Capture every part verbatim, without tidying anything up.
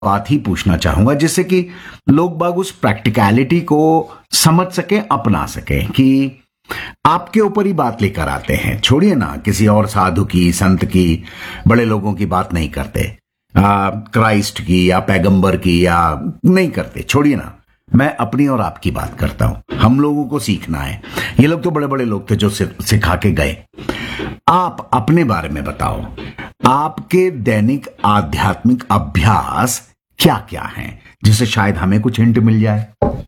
बात ही पूछना चाहूंगा जिससे कि लोग बाग उस प्रैक्टिकलिटी को समझ सके, अपना सके, कि आपके ऊपर ही बात लेकर आते हैं। छोड़िए ना किसी और साधु की, संत की, बड़े लोगों की बात नहीं करते, आ, क्राइस्ट की या पैगंबर की या नहीं करते। छोड़िए ना, मैं अपनी और आपकी बात करता हूं। हम लोगों को सीखना है। ये लोग तो बड़े बड़े लोग थे जो सिखा के गए। आप अपने बारे में बताओ, आपके दैनिक आध्यात्मिक अभ्यास क्या क्या हैं, जिससे शायद हमें कुछ हिंट मिल जाए।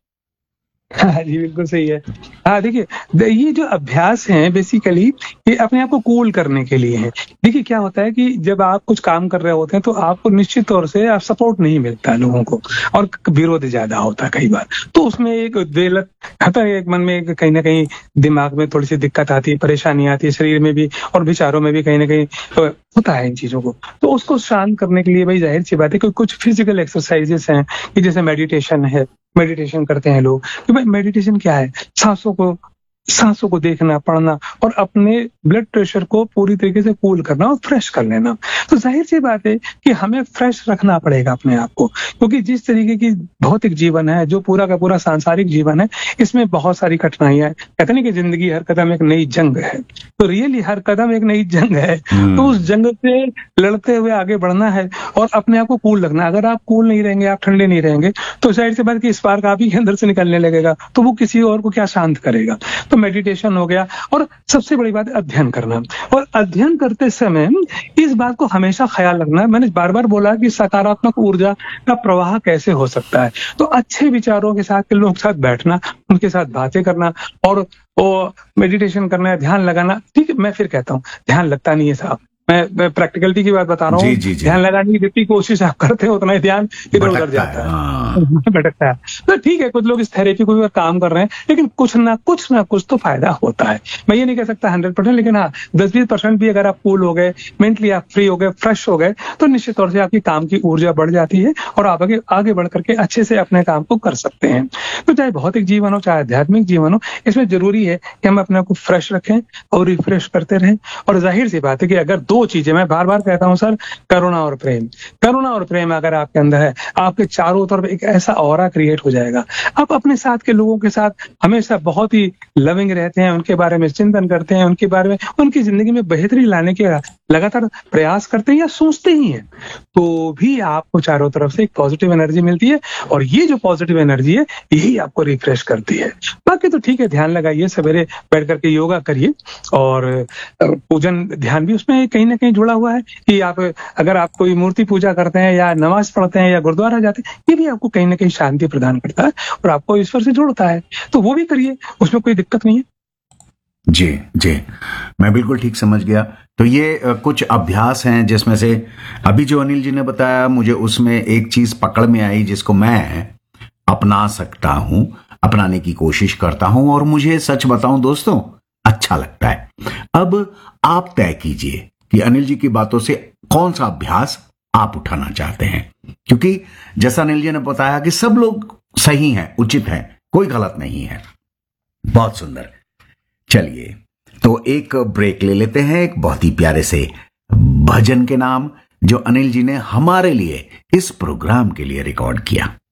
हाँ जी, बिल्कुल सही है। हाँ देखिए, ये जो अभ्यास हैं बेसिकली ये अपने आप को कूल करने के लिए है। देखिए क्या होता है कि जब आप कुछ काम कर रहे होते हैं तो आपको निश्चित तौर से आप सपोर्ट नहीं मिलता लोगों को, और विरोध ज्यादा होता है कई बार। तो उसमें एक दिलत होता है, एक मन में एक कहीं ना कहीं दिमाग में थोड़ी सी दिक्कत आती है, परेशानी आती है, शरीर में भी और विचारों में भी कहीं ना कहीं होता है इन चीजों को। तो उसको शांत करने के लिए भाई जाहिर सी बात है कि कुछ फिजिकल एक्सरसाइजेस हैं कि जैसे मेडिटेशन है। मेडिटेशन करते हैं लोग कि भाई मेडिटेशन क्या है, सांसों को सांसों को देखना, पढ़ना और अपने ब्लड प्रेशर को पूरी तरीके से कूल करना और फ्रेश कर लेना। तो जाहिर सी बात है कि हमें फ्रेश रखना पड़ेगा अपने आप को, क्योंकि जिस तरीके की भौतिक जीवन है, जो पूरा का पूरा सांसारिक जीवन है, इसमें बहुत सारी कठिनाइयां हैं। कहते नहीं कि जिंदगी हर कदम एक नई जंग है, तो रियली हर कदम एक नई जंग है। तो उस जंग से लड़ते हुए आगे बढ़ना है और अपने आप को कूल रखना। अगर आप कूल नहीं रहेंगे, आप ठंडे नहीं रहेंगे, तो जाहिर सी बात की स्पार्क आप ही के अंदर से निकलने लगेगा, तो वो किसी और को क्या शांत करेगा। तो मेडिटेशन हो गया, और सबसे बड़ी बात है अध्ययन करना। और अध्ययन करते समय इस बात को हमेशा ख्याल रखना, मैंने बार बार बोला कि सकारात्मक ऊर्जा का प्रवाह कैसे हो सकता है। तो अच्छे विचारों के साथ के लोगों के साथ बैठना, उनके साथ बातें करना और वो मेडिटेशन करना, ध्यान लगाना। ठीक है, मैं फिर कहता हूँ ध्यान लगता नहीं है साहब, मैं, मैं प्रैक्टिकलिटी की बात बता रहा हूँ। ध्यान लगाने की जितनी कोशिश आप करते हो उतना ही ध्यान इधर उधर जाता है, भटकता है। तो ठीक है, कुछ लोग इस थेरेपी को भी काम कर रहे हैं, लेकिन कुछ ना कुछ ना कुछ तो फायदा होता है। मैं ये नहीं कह सकता हंड्रेड परसेंट, लेकिन हाँ दस बीस परसेंट भी अगर आप कूल हो गए, मेंटली आप फ्री हो गए, फ्रेश हो गए, तो निश्चित तौर से आपकी काम की ऊर्जा बढ़ जाती है और आप आगे आगे बढ़ करके अच्छे से अपने काम को कर सकते हैं। तो चाहे भौतिक जीवन हो, चाहे आध्यात्मिक जीवन हो, इसमें जरूरी है कि हम अपने आप को फ्रेश रखें और रिफ्रेश करते रहें। और जाहिर सी बात है कि अगर दो चीजें, मैं बार बार कहता हूं सर, करुणा और प्रेम, करुणा और प्रेम अगर आपके अंदर है, आपके चारों तरफ एक ऐसा ऑरा क्रिएट हो जाएगा। आप अपने साथ के लोगों के साथ हमेशा बहुत ही लविंग रहते हैं, उनके बारे में चिंतन करते हैं, उनके बारे में, उनकी जिंदगी में बेहतरी लाने के लगातार प्रयास करते हैं या सोचते ही हैं, तो भी आपको चारों तरफ से एक पॉजिटिव एनर्जी मिलती है। और ये जो पॉजिटिव एनर्जी है यही आपको रिफ्रेश करती है। बाकी तो ठीक है, ध्यान लगाइए, सवेरे बैठ करके योगा करिए, और पूजन ध्यान भी उसमें कहीं ना कहीं जुड़ा हुआ है कि आप अगर आप कोई मूर्ति पूजा करते हैं या नमाज पढ़ते हैं या गुरुद्वारा जाते हैं, ये भी आपको कहीं ना कहीं शांति प्रदान करता है और आपको ईश्वर से जोड़ता है। तो वो भी करिए, उसमें कोई दिक्कत नहीं है। जी जी, मैं बिल्कुल ठीक समझ गया। तो ये कुछ अभ्यास हैं जिसमें से अभी जो अनिल जी ने बताया, मुझे उसमें एक चीज पकड़ में आई जिसको मैं अपना सकता हूं, अपनाने की कोशिश करता हूं, और मुझे सच बताऊं दोस्तों अच्छा लगता है। अब आप तय कीजिए कि अनिल जी की बातों से कौन सा अभ्यास आप उठाना चाहते हैं, क्योंकि जैसा अनिल जी ने बताया कि सब लोग सही हैं, उचित हैं, कोई गलत नहीं है। बहुत सुंदर। चलिए तो एक ब्रेक ले लेते हैं, एक बहुत ही प्यारे से भजन के नाम, जो अनिल जी ने हमारे लिए इस प्रोग्राम के लिए रिकॉर्ड किया।